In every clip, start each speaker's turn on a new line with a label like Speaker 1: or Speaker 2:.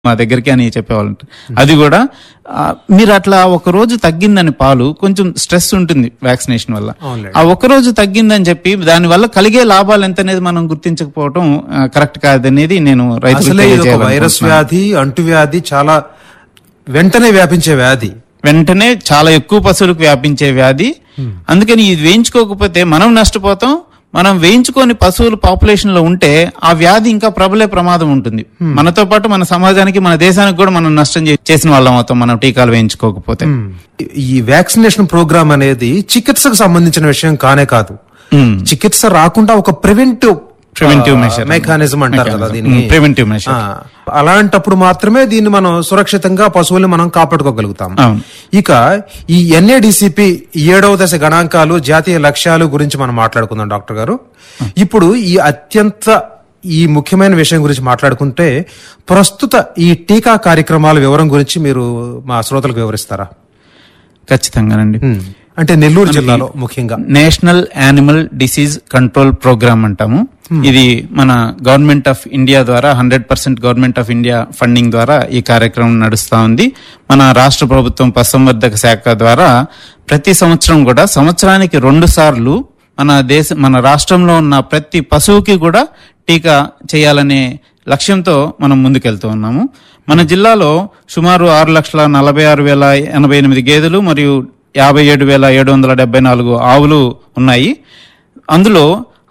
Speaker 1: మా దగ్గరికి అని చెప్పేవాళ్ళు. అది కూడా మీరు అట్లా ఒక రోజు తగ్గిందని పాలు కొంచెం స్ట్రెస్ ఉంటుంది వ్యాక్సినేషన్ వల్ల. ఆ ఒక రోజు తగ్గిందని చెప్పి దాని వల్ల కలిగే లాభాలు ఎంత అనేది మనం గుర్తించకపోవడం కరెక్ట్ కాదనేది నేను రైతులకు.
Speaker 2: వైరస్ వ్యాధి, అంటువ్యాధి చాలా వెంటనే వ్యాపించే వ్యాధి,
Speaker 1: వెంటనే చాలా ఎక్కువ పశువులకు వ్యాపించే వ్యాధి. అందుకని ఇది వేయించుకోకపోతే మనం నష్టపోతాం. మనం వేయించుకొని పశువులు పాపులేషన్ లో ఉంటే ఆ వ్యాధి ఇంకా ప్రబలే ప్రమాదం ఉంటుంది. మనతో పాటు మన సమాజానికి, మన దేశానికి కూడా మనం నష్టం చేసిన వాళ్ళం అవుతాం మనం టీకాలు వేయించుకోకపోతే.
Speaker 2: ఈ వ్యాక్సినేషన్ ప్రోగ్రామ్ అనేది చికిత్సకు సంబంధించిన విషయం కానే కాదు. చికిత్స రాకుండా ఒక ప్రివెంటివ్ మెకానిజం అంటారు కదా దీన్ని,
Speaker 1: ప్రివెంటివ్ మెషర్.
Speaker 2: అలాంటప్పుడు మాత్రమే దీన్ని మనం సురక్షితంగా పశువుల్ని మనం కాపాడుకోగలుగుతాం. ఇక ఈ NADCP 7వ దశ గణాంకాలు, జాతీయ లక్ష్యాలు గురించి మనం మాట్లాడుకుందాం డాక్టర్ గారు. ఇప్పుడు ఈ ముఖ్యమైన విషయం గురించి మాట్లాడుకుంటే ప్రస్తుత ఈ టీకా కార్యక్రమాల వివరం గురించి మీరు మా శ్రోతలకు వివరిస్తారా?
Speaker 1: ఖచ్చితంగానండి.
Speaker 2: అంటే నెల్లూరు జిల్లాలో ముఖ్యంగా
Speaker 1: national animal disease control programme అంటాము. ఇది మన గవర్నమెంట్ ఆఫ్ ఇండియా ద్వారా 100% గవర్నమెంట్ ఆఫ్ ఇండియా ఫండింగ్ ద్వారా ఈ కార్యక్రమం నడుస్తా ఉంది. మన రాష్ట్ర ప్రభుత్వం పశుసంవర్ధక శాఖ ద్వారా ప్రతి సంవత్సరం కూడా సంవత్సరానికి 2 సార్లు మన రాష్ట్రంలో ఉన్న ప్రతి పశువుకి కూడా టీకా చేయాలనే లక్ష్యంతో మనం ముందుకెళ్తూ ఉన్నాము. మన జిల్లాలో సుమారు 6,46,088 గేదెలు మరియు 57,774 ఆవులు ఉన్నాయి. అందులో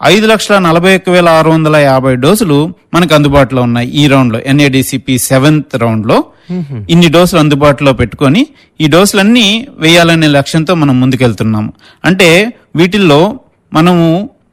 Speaker 1: 5,41,650 డోసులు మనకు అందుబాటులో ఉన్నాయి. ఈ రౌండ్ లో NADCP 7th రౌండ్ లో ఇన్ని డోసులు అందుబాటులో పెట్టుకొని ఈ డోసులన్నీ వేయాలనే లక్ష్యంతో మనం ముందుకెళ్తున్నాము. అంటే వీటిల్లో మనము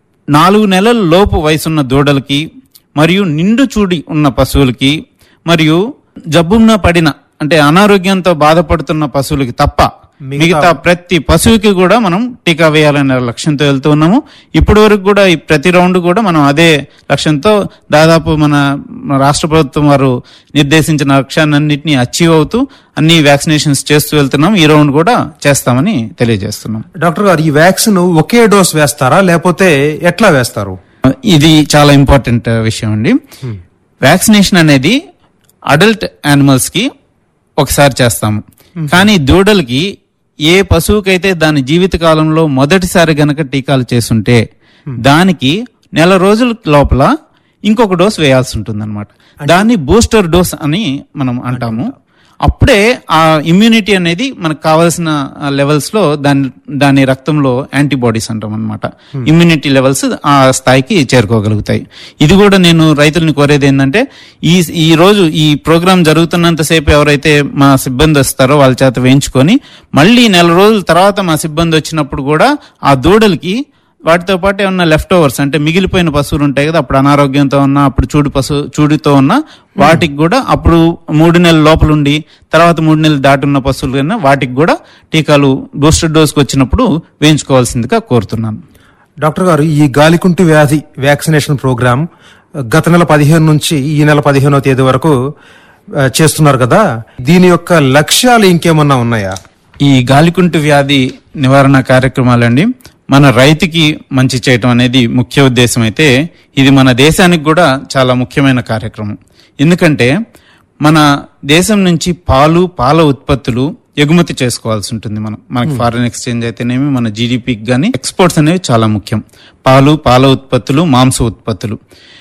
Speaker 1: 4 నెలల లోపు వయసున్న దూడలకి, మరియు నిండు చూడి ఉన్న పశువులకి, మరియు జబ్బున పడిన అంటే అనారోగ్యంతో బాధపడుతున్న పశువులకి తప్ప మిగతా ప్రతి పశువుకి కూడా మనం టీకా వేయాలనే లక్ష్యంతో వెళ్తూ ఉన్నాము. ఇప్పటి వరకు కూడా ఈ ప్రతి రౌండ్ కూడా మనం అదే లక్ష్యంతో దాదాపు మన రాష్ట్ర ప్రభుత్వం వారు నిర్దేశించిన లక్ష్యాన్నింటినీ అచీవ్ అవుతూ అన్ని వ్యాక్సినేషన్స్ చేస్తూ వెళ్తున్నాం. ఈ రౌండ్ కూడా చేస్తామని తెలియజేస్తున్నాం.
Speaker 2: డాక్టర్ గారు, ఈ వ్యాక్సిన్ ఒకే డోస్ వేస్తారా లేకపోతే ఎట్లా వేస్తారు?
Speaker 1: ఇది చాలా ఇంపార్టెంట్ విషయం అండి. వ్యాక్సినేషన్ అనేది అడల్ట్ యానిమల్స్ కి ఒకసారి చేస్తాము, కానీ దూడలకి ఏ పశువుకైతే దాని జీవిత కాలంలో మొదటిసారి గనక టీకాలు చేసుంటే దానికి 1 నెల రోజుల లోపల ఇంకొక డోస్ వేయాల్సి ఉంటుంది అనమాట. దాన్ని బూస్టర్ డోస్ అని మనం అంటాము. అప్పుడే ఆ ఇమ్యూనిటీ అనేది మనకు కావాల్సిన లెవెల్స్ లో దాని రక్తంలో యాంటీబాడీస్ అంటాం అనమాట. ఇమ్యూనిటీ లెవెల్స్ ఆ స్థాయికి చేరుకోగలుగుతాయి. ఇది కూడా నేను రైతుల్ని కోరేది ఏంటంటే, ఈ రోజు ఈ ప్రోగ్రాం జరుగుతున్నంతసేపు ఎవరైతే మా సిబ్బంది వస్తారో వాళ్ళ చేత వేయించుకొని మళ్ళీ 1 నెల రోజుల తర్వాత మా సిబ్బంది వచ్చినప్పుడు కూడా ఆ దూడలకి వాటితో పాటు ఏమన్నా లెఫ్ట్ ఓవర్స్ అంటే మిగిలిపోయిన పశువులు ఉంటాయి కదా, అప్పుడు అనారోగ్యంతో ఉన్నా, అప్పుడు చూడితో ఉన్నా వాటికి కూడా అప్పుడు 3 నెలల లోపలుండి తర్వాత 3 నెలలు దాటున్న పశువులు కన్నా వాటికి కూడా టీకాలు బూస్టర్ డోస్కి వచ్చినప్పుడు వేయించుకోవాల్సిందిగా కోరుతున్నాను.
Speaker 2: డాక్టర్ గారు, ఈ గాలికుంటు వ్యాధి వ్యాక్సినేషన్ ప్రోగ్రాం గత నెల 15 నుంచి ఈ నెల 15వ తేదీ వరకు చేస్తున్నారు కదా, దీని యొక్క లక్ష్యాలు ఇంకేమన్నా ఉన్నాయా?
Speaker 1: ఈ గాలికుంటు వ్యాధి నివారణ కార్యక్రమాలండి మన రైతుకి మంచి చేయటం అనేది ముఖ్య ఉద్దేశం అయితే, ఇది మన దేశానికి కూడా చాలా ముఖ్యమైన కార్యక్రమం. ఎందుకంటే మన దేశం నుంచి పాల ఉత్పత్తులు ఎగుమతి చేసుకోవాల్సి ఉంటుంది. మనకి ఫారిన్ ఎక్స్చేంజ్ అయితేనేమి, మన GDPకి కానీ ఎక్స్పోర్ట్స్ అనేవి చాలా ముఖ్యం. పాల ఉత్పత్తులు, మాంస ఉత్పత్తులు.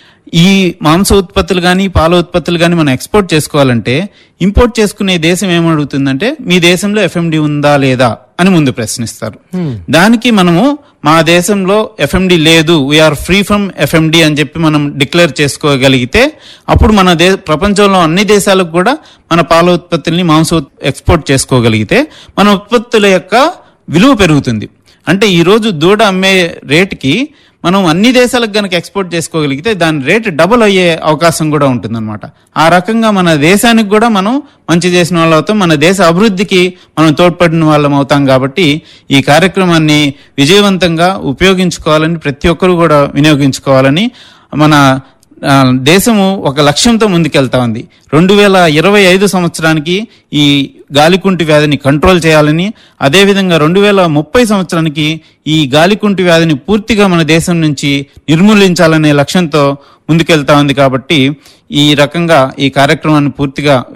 Speaker 1: ఈ మాంస ఉత్పత్తులు కానీ పాల ఉత్పత్తులు కానీ మనం ఎక్స్పోర్ట్ చేసుకోవాలంటే ఇంపోర్ట్ చేసుకునే దేశం ఏమడుగుతుందంటే, మీ దేశంలో FMD ఉందా లేదా అని ముందు ప్రశ్నిస్తారు. దానికి మనము మా దేశంలో FMD లేదు, వీఆర్ ఫ్రీ ఫ్రమ్ FMD అని చెప్పి మనం డిక్లేర్ చేసుకోగలిగితే అప్పుడు మన ప్రపంచంలో అన్ని దేశాలకు కూడా మన పాల ఉత్పత్తుల్ని ఎక్స్పోర్ట్ చేసుకోగలిగితే మన ఉత్పత్తుల యొక్క విలువ పెరుగుతుంది. అంటే ఈ రోజు దూడ అమ్మే రేటుకి మనం అన్ని దేశాలకు గనక ఎక్స్పోర్ట్ చేసుకోగలిగితే దాని రేటు డబుల్ అయ్యే అవకాశం కూడా ఉంటుందన్నమాట. ఆ రకంగా మన దేశానికి కూడా మనం మంచి చేసిన వాళ్ళు అవుతాం, మన దేశ అభివృద్ధికి మనం తోడ్పడిన వాళ్ళం అవుతాం. కాబట్టి ఈ కార్యక్రమాన్ని విజయవంతంగా ఉపయోగించుకోవాలని, ప్రతి ఒక్కరు కూడా వినియోగించుకోవాలని మన దేశము ఒక లక్ష్యంతో ముందుకెళ్తా ఉంది. 2025 సంవత్సరానికి ఈ గాలికుంటు వ్యాధిని కంట్రోల్ చేయాలని, అదేవిధంగా 2030 సంవత్సరానికి ఈ గాలికుంటు వ్యాధిని పూర్తిగా మన దేశం నుంచి నిర్మూలించాలనే లక్ష్యంతో ముందుకెళ్తా ఉంది. కాబట్టి ఈ రకంగా ఈ కార్యక్రమాన్ని పూర్తిగా